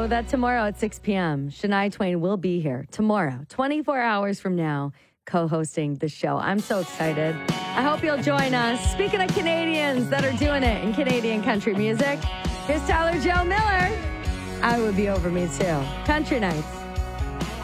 know that tomorrow at 6 p.m., Shania Twain will be here tomorrow, 24 hours from now, co-hosting the show. I'm so excited. I hope you'll join us. Speaking of Canadians that are doing it in Canadian country music, here's Tyler Joe Miller. I Would Be Over Me Too. Country Nights.